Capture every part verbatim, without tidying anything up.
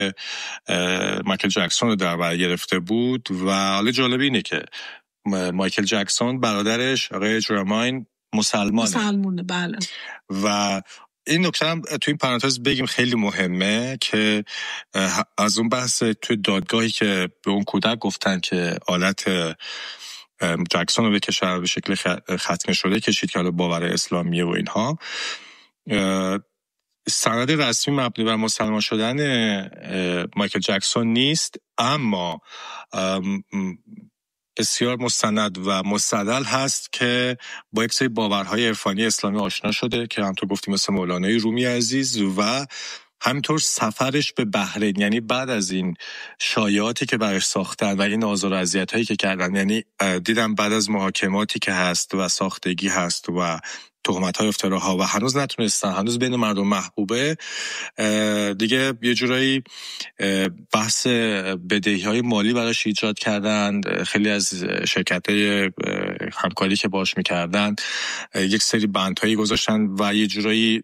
مایکل جکسون رو در بر گرفته بود. و حالا جالب اینه که مایکل جکسون برادرش آقای جرماین مسلمانه مسلمونه. بله. و این نکته هم تو این پرانتز بگیم خیلی مهمه که از اون بحث توی دادگاهی که به اون کودک گفتن که آلت جکسون رو بکشه به شکل ختم شده کشید که حالا باور اسلامیه و اینها، سند رسمی مبنی بر مسلمان شدن مایکل جکسون نیست، اما بسیار مستند و مستدل هست که با یک سری باورهای عرفانی اسلامی آشنا شده که همونطور گفتیم مثل مولانای رومی عزیز، و همینطور سفرش به بحرین، یعنی بعد از این شایعاتی که برش ساختن و این آزار و اذیت‌هایی که کردن، یعنی دیدم بعد از محاکماتی که هست و ساختگی هست و تهمت‌های افتراها و هنوز نتونستن، هنوز بین مردم محبوبه، دیگه یه جورایی بحث بدهی‌های مالی براش ایجاد کردن. خیلی از شرکت‌های همکاری که باش می‌کردن یک سری بندهایی گذاشتن و یه جورایی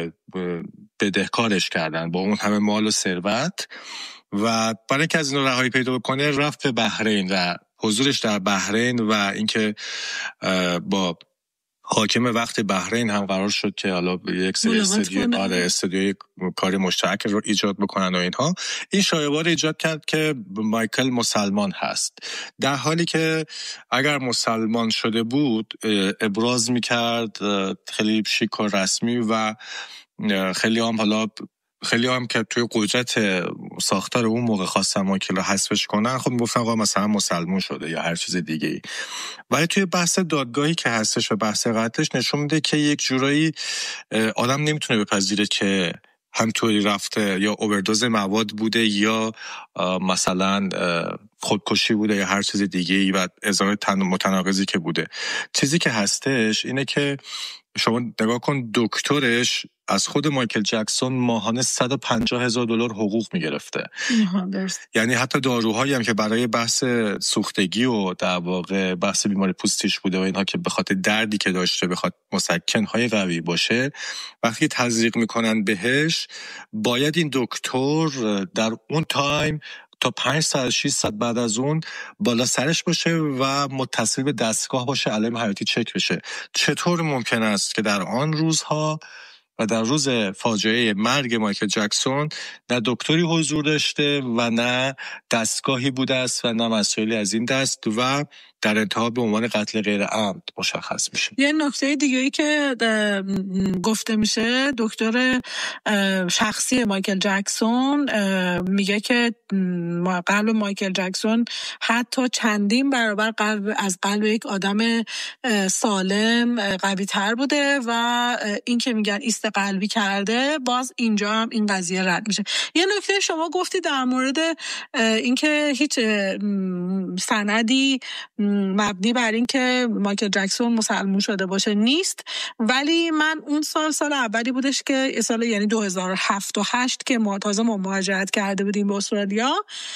بدهکارش کردن با اون همه مال و ثروت، و برای اینکه از این رهایی پیدا بکنه رفت به بحرین و حضورش در بحرین و اینکه با حاکم وقت بحرین هم قرار شد که حالا یک سری استودیو آره استودیوی کاری مشترک رو ایجاد بکنن و اینها، این شایعه ایجاد کرد که مایکل مسلمان هست، در حالی که اگر مسلمان شده بود ابراز میکرد خیلی شیک و رسمی و خیلی هم حالا خیلی هم که توی قدرت ساختار اون موقع خواستن مایکل رو حذفش کنن، خب میگفتن آقا مثلا مسلمون شده یا هر چیز دیگه ای. ولی توی بحث دادگاهی که هستش و بحث قتلش نشون میده که یک جورایی آدم نمیتونه بپذیره که همطوری رفته یا اووردوز مواد بوده یا مثلا خودکشی بوده یا هر چیز دیگه ای و ازای متناقضی که بوده. چیزی که هستش اینه که شما نگاه کن، دکترش از خود مایکل جکسون ماهانه صد و پنجاه هزار دلار حقوق میگرفته. یعنی حتی داروهایی هم که برای بحث سوختگی و در واقع بحث بیماری پوستیش بوده و اینها که به خاطر دردی که داشته بخاطر مسکنهای قوی باشه، وقتی تزریق میکنن بهش، باید این دکتر در اون تایم تا پنج ساعت شش ساعت بعد از اون بالا سرش باشه و متصل به دستگاه باشه، علائم حیاتی چک بشه. چطور ممکن است که در آن روزها و در روز فاجعه مرگ مایکل جکسون نه دکتری حضور داشته و نه دستگاهی بوده است و نه مسائلی از این دست و در انتها به عنوان قتل غیر عمد مشخص میشه. یه نکته دیگه ای که گفته میشه، دکتر شخصی مایکل جکسون میگه که قلب مایکل جکسون حتی چندین برابر قلب از قلب یک آدم سالم قوی تر بوده و این که میگن ایست قلبی کرده، باز اینجا هم این قضیه رد میشه. یه نکته شما گفتی در مورد اینکه هیچ سندی مبنی بر این که مایکل جکسون مسلمون شده باشه نیست، ولی من اون سال سال اولی بودش که سال یعنی دو هزار و هفت و هشت که ما تازه ما مهاجرت کرده بودیم به استرالیا،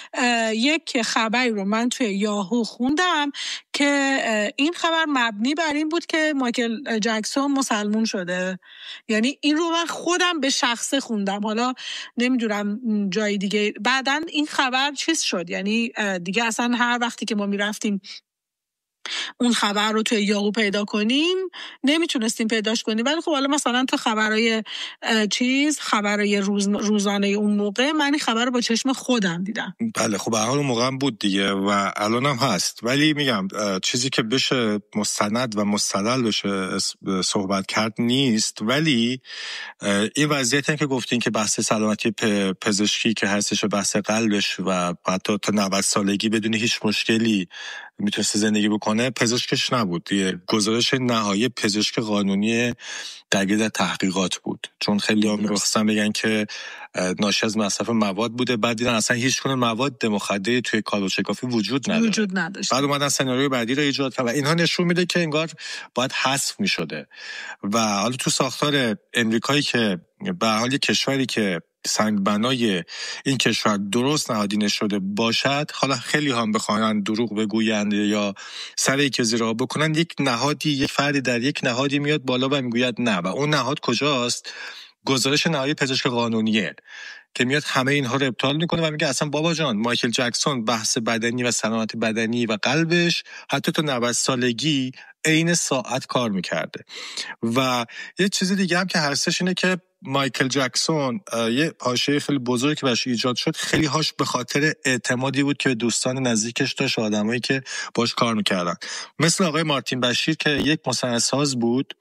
یک خبری رو من توی یاهو خوندم که این خبر مبنی بر این بود که مایکل جکسون مسلمون شده. یعنی این رو من خودم به شخصه خوندم، حالا نمیدونم جای دیگه. بعدن این خبر چیز شد، یعنی دیگه اصلا هر وقتی که ما میرفتیم اون خبر رو توی یاهو پیدا کنیم نمیتونستیم پیداش کنیم، ولی خب حالا مثلا تو خبرای چیز خبرای روز روزانه اون موقع من این خبر رو با چشم خودم دیدم. بله خب به هر حال اون موقع هم بود دیگه و الان هم هست، ولی میگم چیزی که بشه مستند و مستدل بشه صحبت کرد نیست. ولی این وضعیتی که گفتین که بحث سلامتی پزشکی که هستش و بحث قلبش و حتی تا نود سالگی بدون هیچ مشکلی میتونسته زندگی بکنه، پزشکش نبود دیگه. گزارش نهایی پزشک قانونی درگیر در تحقیقات بود، چون خیلی ها می‌خواستن بگن که ناشی از مصرف مواد بوده، بعد دیدن اصلا هیچ گونه مواد مخدری توی کالبد کافی وجود نداره، وجود نداشت. بعد اومدن سناریوی بعدی رو ایجاد کردن و اینها نشون میده که انگار باید حذف میشده. و حالا تو ساختار امریکایی که به حال کشوری که سنگ بنای این کشور درست نهادینه شده باشد، حالا خیلی هم بخواهن دروغ بگویند یا سر یک زیرا بکنن، یک نهادی یک فردی در یک نهادی میاد بالا و میگوید نه، و اون نهاد کجاست؟ گزارش نهایی پزشک قانونیه که میاد همه اینها رو ابطال میکنه و میگه اصلا بابا جان مایکل جکسون بحث بدنی و سلامت بدنی و قلبش حتی تو نود سالگی عین ساعت کار میکرده. و یه چیز دیگه هم که هستش اینه که مایکل جکسون یه حاشیه خیلی بزرگی که براش ایجاد شد خیلی هاش به خاطر اعتمادی بود که دوستان نزدیکش داشت و آدمایی که باش کار میکردن، مثل آقای مارتین بشیر که یک مصنع‌ساز بود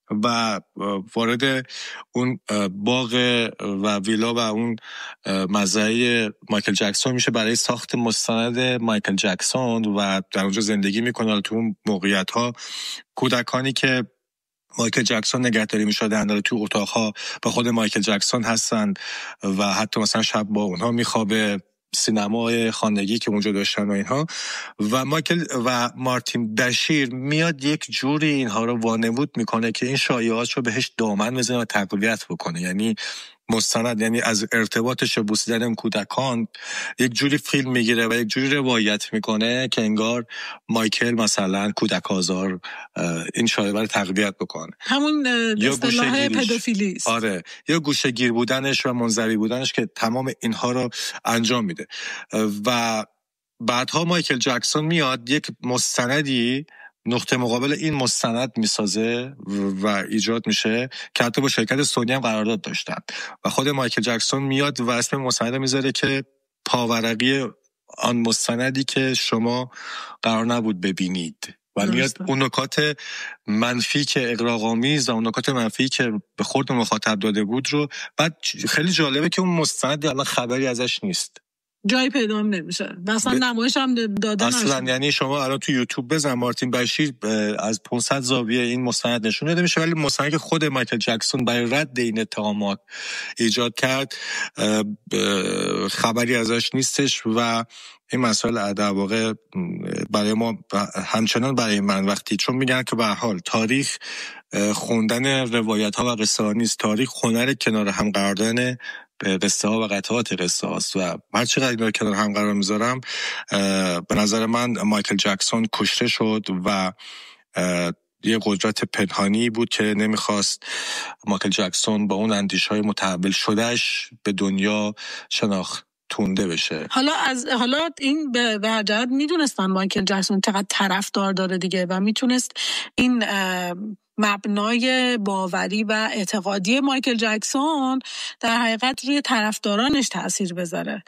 و وارد اون باغ و ویلا و اون مزرعه مایکل جکسون میشه برای ساخت مستند مایکل جکسون و در اونجا زندگی میکنه. تو اون موقعیت ها کودکانی که مایکل جکسون نگهداری میشدن داره تو اتاقها با خود مایکل جکسون هستن و حتی مثلا شب با اونها میخوابه، سینمای خانگی که اونجا داشتن و اینها. و مایکل و مارتین بشیر میاد یک جوری اینها رو وانمود میکنه که این شایعات رو بهش دامن بزنه و تقویت بکنه، یعنی مستند، یعنی از ارتباطش و بوسیدن کودکان یک جوری فیلم میگیره و یک جوری روایت میکنه که انگار مایکل مثلا کودک آزار این شایعه رو تقویت بکنه، همون اصطلاح پدوفیلی است. آره، یا گوشه‌گیر بودنش و منزوی بودنش که تمام اینها رو انجام میده. و بعدها مایکل جکسون میاد یک مستندی نقطه مقابل این مستند میسازه و ایجاد میشه که حتی با شرکت سونی هم قرارداد داشتن و خود مایکل جکسون میاد و اسم مستند میذاره که پاورقی آن مستندی که شما قرار نبود ببینید و میاد اون نکات منفی که اغراق‌آمیز و اون نکات منفی که به خورد مخاطب داده بود رو. بعد خیلی جالبه که اون مستند الان خبری ازش نیست، جایی پیدا نمیشه، مثلا ب... نمایش هم داده اصلا نشد. یعنی شما الان تو یوتیوب بزن مارتین بشیر از پانصد زاویه این مستند نشون داده میشه، ولی مستندی که خود مایکل جکسون برای رد این اتهامات ایجاد کرد خبری ازش نیستش. و این مسائل در واقع برای ما همچنان برای من وقتی چون میگن که به هر حال تاریخ خوندن روایت ها و قصه ها نیست، تاریخ هنر کنار هم قرار دادن قصه ها و قطعات قصه هاست و هر چقدر اینا کنار هم قرار میذارم به نظر من مایکل جکسون کشته شد و یه قدرت پنهانی بود که نمیخواست مایکل جکسون با اون اندیش‌های متحول شدهش به دنیا شناخت تونده بشه. حالا از حالا این به وجد میدونستن مایکل جکسون چقدر طرفدار داره دیگه و میتونست این مبنای باوری و اعتقادی مایکل جکسون در حقیقت روی طرفدارانش تأثیر بذاره.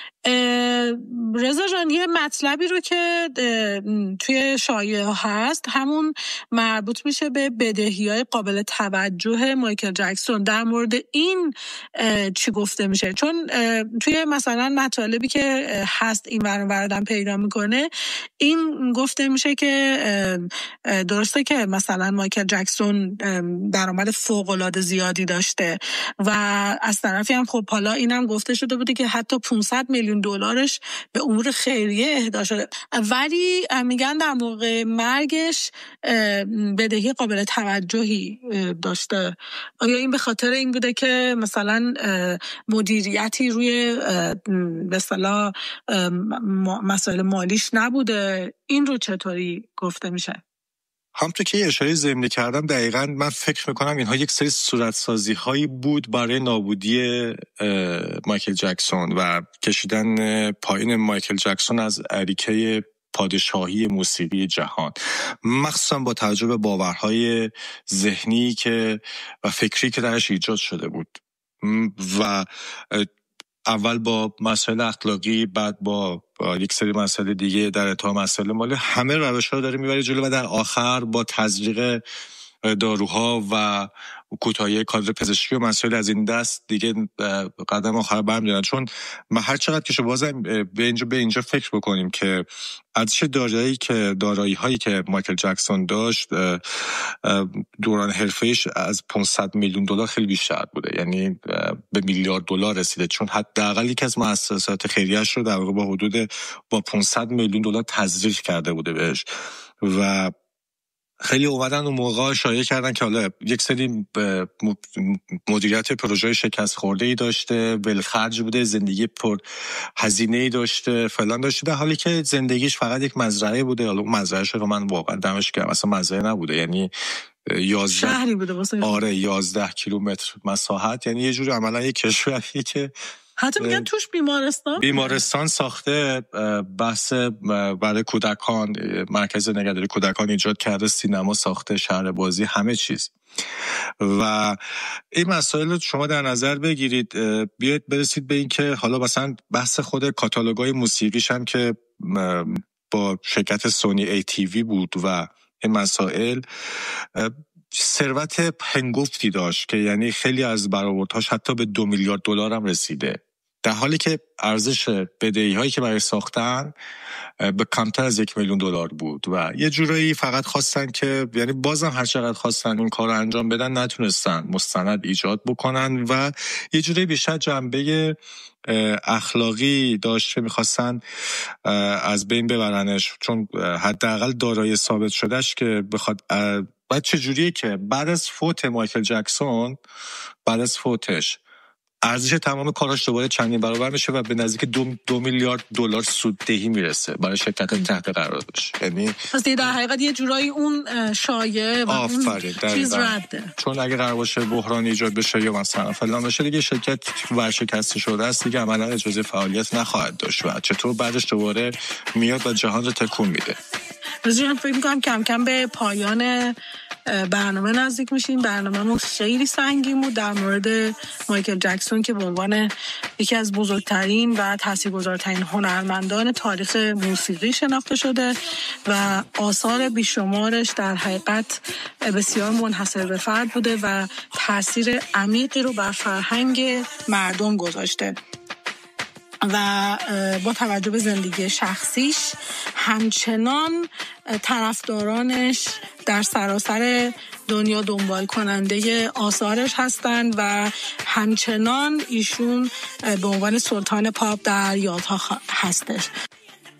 رضا جان یه مطلبی رو که توی شایعه هست همون مربوط میشه به بدهی‌های قابل توجه مایکل جکسون. در مورد این چی گفته میشه؟ چون توی مثلا مطالبی که هست این ور وردم پیدا میکنه این گفته میشه که درسته که مثلا مایکل جکسون درآمد فوق‌العاده زیادی داشته و از طرفی هم خب حالا اینم گفته شده بوده که حتی پانصد میلیون دلارش به امور خیریه اهدا شده، ولی میگن در موقع مرگش بدهی قابل توجهی داشته. آیا این به خاطر این بوده که مثلا مدیریتی روی به اصطلاح مسائل مالیش نبوده؟ این رو چطوری گفته میشه؟ همونطور که اشاره ضمنی کردم دقیقاً من فکر میکنم اینها یک سری صورتسازی هایی بود برای نابودی مایکل جکسون و کشیدن پایین مایکل جکسون از اریکه پادشاهی موسیقی جهان، مخصوصا با توجه به باورهای ذهنی که و فکری که درش ایجاد شده بود و اول با مسائل اخلاقی بعد با, با یک سری مسائل دیگه در اتهام مسائل مالی همه روش‌ها رو داره میبره جلو و در آخر با تزریق داروها و کوتاهی کادر پزشکی و مسائل از این دست دیگه قدم آخر برمی‌دارن. چون ما هر چقدر که شو بازم به اینجا به اینجا فکر بکنیم که ارزش دارایی که دارایی هایی که مایکل جکسون داشت دوران حرفه‌ایش از پانصد میلیون دلار خیلی بیشتر بوده، یعنی به میلیارد دلار رسیده، چون حداقل یکی از مؤسسات خیریه‌اش رو در واقع با حدود با پانصد میلیون دلار تزریق کرده بوده بهش و خیلی اومدن اون موقع شایعه کردن که حالا یک سری مدیریت پروژه شکست خورده ای داشته، ولخرج بوده، زندگی پر هزینه ای داشته، فلان داشته، در حالی که زندگیش فقط یک مزرعه بوده. حالا اون مزرعه‌ش رو من واقعا دمش گرم اصلا مزرعه نبوده، یعنی یازده شهری بوده واسه آره یازده کیلومتر مساحت، یعنی یه جوری عملا یه کشوری که حتی میگن توش بیمارستان بیمارستان ساخته. بحث برای کودکان، مرکز نگهداری کودکان ایجاد کرده، سینما ساخته، شهر بازی، همه چیز. و این مسائل رو شما در نظر بگیرید، بیاید برسید به این که حالا مثلا بحث خود کاتالوگای موسیقیش هم که با شرکت سونی ای تی وی بود و این مسائل ثروت هنگفتی داشت که یعنی خیلی از برآوردهاش حتی به دو میلیارد دلار هم رسیده، در حالی که ارزش بدهی هایی که برای ساختن به کمتر از یک میلیون دلار بود و یه جورایی فقط خواستن که یعنی بازم هر چقدر خواستن این کار رو انجام بدن نتونستن مستند ایجاد بکنن و یه جورایی بیشتر جنبه اخلاقی داشت، میخواستن از بین ببرنش، چون حداقل دارایی ثابت شدهش که بخواد. بعد چجوریه که بعد از فوت مایکل جکسون، بعد از فوتش ارزش تمام کاراش دوباره چندین برابر میشه و به نزدیک دو, دو میلیارد دلار سوددهی میرسه برای شرکت تحت قراردادش. یعنی پس در حقیقت یه جورایی اون شایعه و اون چیز رده، چون اگه قرار باشه بحران ایجاد بشه یا مثلا فلان بشه دیگه شرکت ورشکسته شده است دیگه، عملا اجازه فعالیت نخواهد داشت و چطور بعدش دوباره میاد و جهان رو تکون میده. من فکر میکنم کم کم به پایان برنامه نزدیک میشیم. برنامه‌مون خیلی سنگین بود در مورد مایکل جکسون که به عنوان یکی از بزرگترین و تاثیرگذارترین هنرمندان تاریخ موسیقی شناخته شده و آثار بیشمارش در حقیقت بسیار منحصر به فرد بوده و تاثیر عمیقی رو بر فرهنگ مردم گذاشته و با توجه به زندگی شخصیش همچنان طرفدارانش در سراسر دنیا دنبال کننده آثارش هستند و همچنان ایشون به عنوان سلطان پاپ در یادها هستش.